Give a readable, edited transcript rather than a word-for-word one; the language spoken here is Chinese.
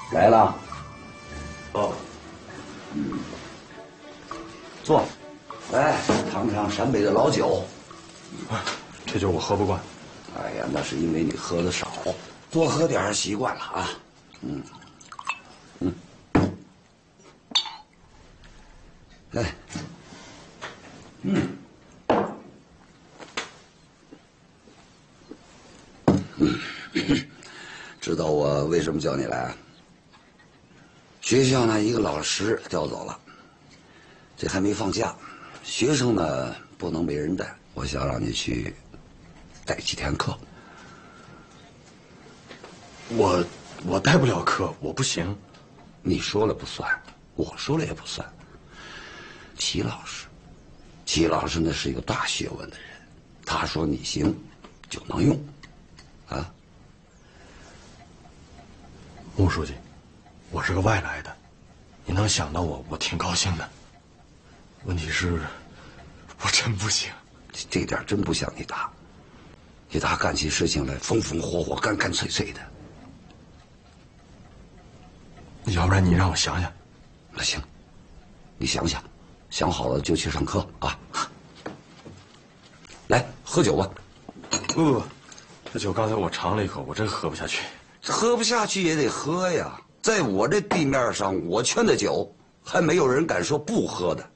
来了。 哦。 坐，来尝尝陕北的老酒。 这酒我喝不惯。 哎呀，那是因为你喝的少，多喝点习惯了啊。来，知道我为什么叫你来？学校呢，一个老师调走了，这还没放假，学生呢不能没人带，我想让你去带几天课。 我带不了课，我不行。 你说了不算，我说了也不算。齐老师那是一个大学问的人，他说你行，就能用，啊。 穆书记，我是个外来的，你能想到我，我挺高兴的。问题是，我真不行。 这点真不像你大，你大干起事情来风风火火、干干脆脆的。 要不然你让我想想。 那行，你想想，想好了就去上课啊。来，喝酒吧。 不，这酒刚才我尝了一口，我真喝不下去。 喝不下去也得喝呀，在我这地面上，我劝的酒，还没有人敢说不喝的。